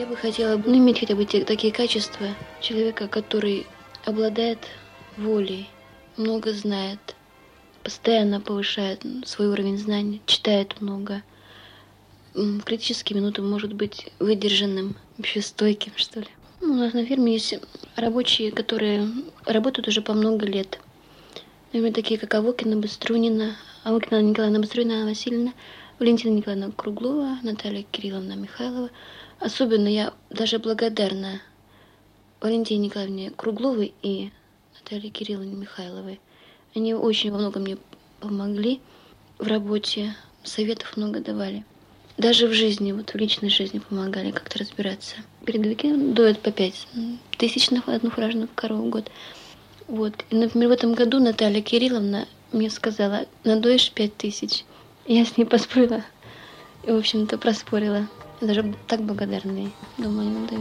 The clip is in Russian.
Я бы хотела иметь хотя бы такие качества человека, который обладает волей, много знает, постоянно повышает свой уровень знаний, читает много. В критические минуты может быть выдержанным, вообще стойким, что ли. У нас на фирме есть рабочие, которые работают уже по много лет. Например, такие как Авокина, Быструнина, Авокина Николаевна Быструнина, Анна Васильевна, Валентина Николаевна Круглова, Наталья Кирилловна Михайлова. Особенно я даже благодарна Валентине Николаевне Кругловой и Наталье Кирилловне Михайловой. Они очень во многом мне помогли в работе, советов много давали. Даже в жизни, вот в личной жизни помогали как-то разбираться. Передовики доят по 5000 на одну фуражную корову в год. Вот. И, например, в этом году Наталья Кирилловна мне сказала: надоешь 5000. Я с ней поспорила. И, в общем-то, проспорила. Я даже так благодарна ей. Думаю, не надою.